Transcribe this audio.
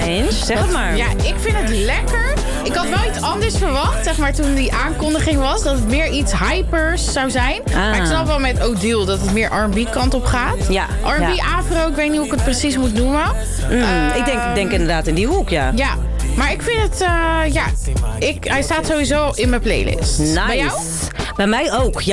eens. Zeg het maar. Ja, ik vind het lekker. Ik had wel iets anders verwacht, zeg maar, toen die aankondiging was. Dat het meer iets hypers zou zijn. Maar ik snap wel met Odile dat het meer R&B kant op gaat. Ja. R&B, afro, ik weet niet hoe ik het precies moet noemen. Ik denk inderdaad in die hoek, ja. Ja, maar ik vind het, hij staat sowieso in mijn playlist. Nice. Bij jou? Bij mij ook, ja.